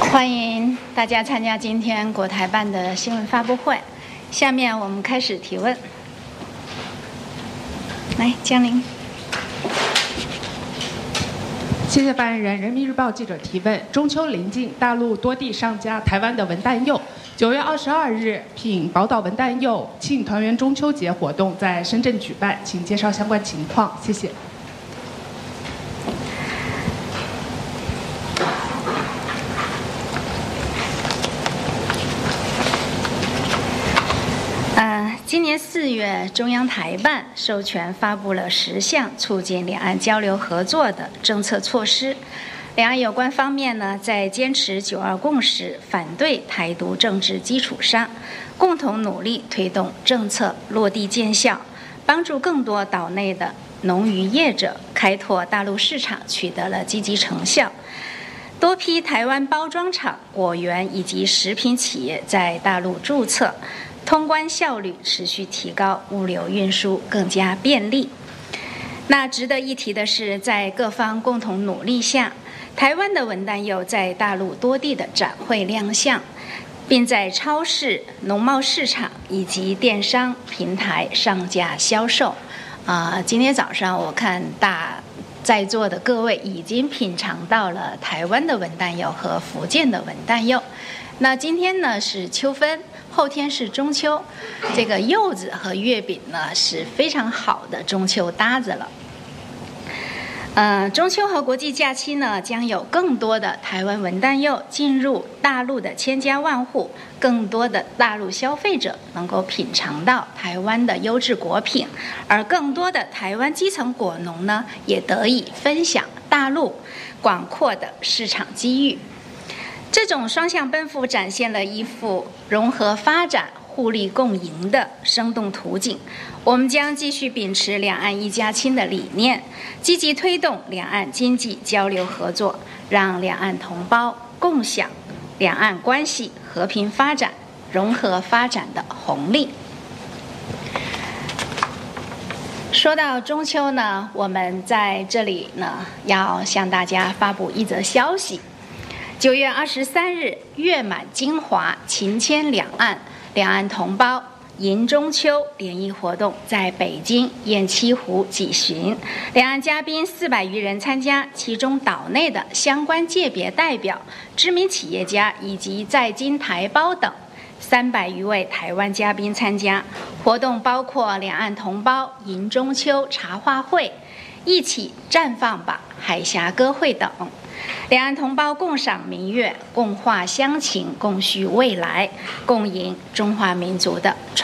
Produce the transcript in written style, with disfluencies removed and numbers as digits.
欢迎大家参加今天国台办的新闻发布会。下面我们开始提问。来，江玲。 谢谢发言人。人民日报记者提问：中秋临近，大陆多地上架台湾的文旦柚。9月22日，品宝岛文旦柚庆团圆中秋节活动在深圳举办，请介绍相关情况。谢谢。 今年4月，中央台办授权发布了10项促进两岸交流合作的政策措施。两岸有关方面呢，在坚持9·2共识、反对台独政治基础上，共同努力推动政策落地见效，帮助更多岛内的农渔业者开拓大陆市场取得了积极成效。多批台湾包装厂、果园以及食品企业在大陆注册，通关效率持续提高，物流运输更加便利。那值得一提的是，在各方共同努力下，台湾的文旦柚在大陆多地的展会亮相，并在超市、农贸市场以及电商平台上架销售。今天早上我看在座的各位已经品尝到了台湾的文旦柚和福建的文旦柚。那今天呢是秋分，后天是中秋，这个柚子和月饼呢是非常好的中秋搭子了。中秋和国际假期呢，将有更多的台湾文旦柚进入大陆的千家万户，更多的大陆消费者能够品尝到台湾的优质果品，而更多的台湾基层果农呢，也得以分享大陆广阔的市场机遇。这种双向奔赴展现了一幅融合发展、互利共赢的生动图景。我们将继续秉持两岸一家亲的理念，积极推动两岸经济交流合作，让两岸同胞共享两岸关系和平发展、融合发展的红利。说到中秋呢，我们在这里呢要向大家发布一则消息。9月23日，月满金华，情牵两岸，两岸同胞迎中秋联谊活动在北京雁栖湖举行，两岸嘉宾400余人参加，其中岛内的相关界别代表、知名企业家以及在京台胞等300余位台湾嘉宾参加。活动包括两岸同胞迎中秋茶话会、一起绽放吧海峡歌会等。两岸同胞共赏明月，共话乡情，共叙未来，共迎中华民族的